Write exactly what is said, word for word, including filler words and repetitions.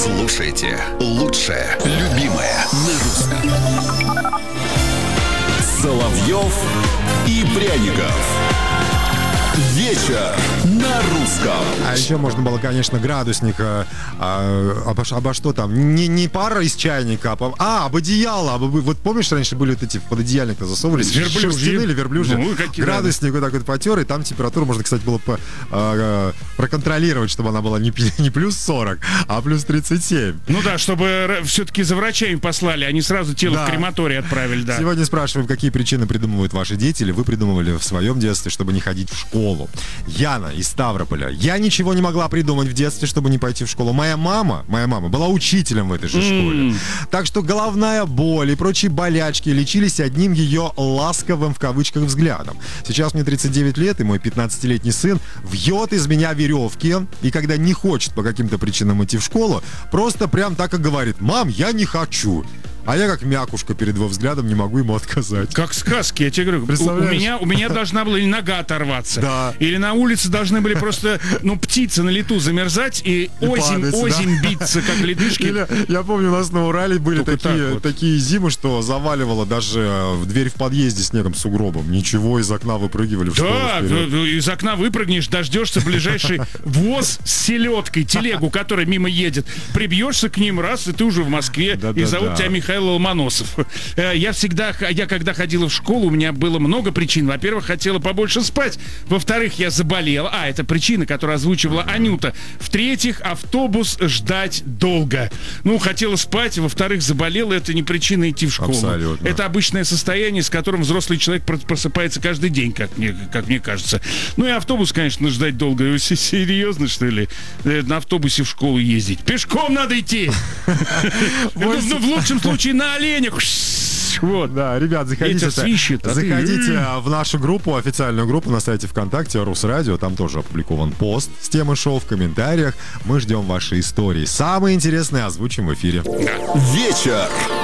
Слушайте лучшее, любимое на русском. Соловьев и Пряников. Вечер на русском. А еще можно было, конечно, градусник. А, а, обо, обо что там? Не, не пара из чайника, а, а об одеяло. Об, вот помнишь, раньше были вот эти в пододеяльник засовывались? Верблюжьи. Или верблюжьи. Ну, градусник вот так вот потер, и там температуру можно, кстати, было по, а, проконтролировать, чтобы она была не, не плюс сорок, а плюс тридцать семь. Ну да, чтобы все-таки за врачами послали, они сразу тело да. в крематорий отправили, да. Сегодня спрашиваем, какие причины придумывают ваши дети, или вы придумывали в своем детстве, чтобы не ходить в школу. Яна из Ставрополя. Я ничего не могла придумать в детстве, чтобы не пойти в школу. Моя мама, моя мама была учителем в этой же школе. Mm. Так что головная боль и прочие болячки лечились одним ее ласковым в кавычках взглядом. Сейчас мне тридцать девять лет, и мой пятнадцатилетний сын вьет из меня веревки, и когда не хочет по каким-то причинам идти в школу, просто прям так и говорит: «Мам, я не хочу». А я как мякушка перед его взглядом не могу ему отказать. Как сказки, я тебе говорю. У, у, меня, у меня должна была нога оторваться. Да. Или на улице должны были просто, ну, птицы на лету замерзать и, и озимь, падать, озимь да? биться, как ледышки. Или, я помню, у нас на Урале были такие, так вот. такие зимы, что заваливало даже в дверь в подъезде снегом сугробом. Ничего, из окна выпрыгивали в школу. Да, из окна выпрыгнешь, дождешься ближайший воз с селедкой, телегу, которая мимо едет. Прибьешься к ним, раз, и ты уже в Москве. Да, и да, зовут да. тебя Михаил Ломоносов. Я всегда, я когда ходила в школу, у меня было много причин. Во-первых, хотела побольше спать. Во-вторых, я заболела. А, это причина, которую озвучивала Анюта. В-третьих, автобус ждать долго. Ну, хотела спать. Во-вторых, заболела. Это не причина идти в школу. Абсолютно. Это обычное состояние, с которым взрослый человек просыпается каждый день, как мне, как мне кажется. Ну и автобус, конечно, ждать долго. Серьезно, что ли? На автобусе в школу ездить. Пешком надо идти. В лучшем случае на оленях. Вот, да, ребят, заходите, свищет, а заходите ты... в нашу группу, официальную группу на сайте ВКонтакте Русрадио. Там тоже опубликован пост с темы шоу в комментариях. Мы ждем ваши истории. Самые интересные озвучим в эфире. Вечер